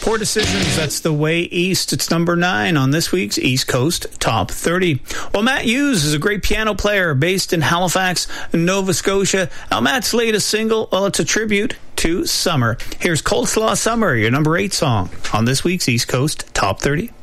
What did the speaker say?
Poor Decisions, that's The Way East. It's number 9 on this week's East Coast Top 30. Well, Matt Hughes is a great piano player based in Halifax, Nova Scotia. Now, Matt's latest single, well, it's a tribute to summer. Here's Coleslaw Summer, your number 8 song on this week's East Coast Top 30.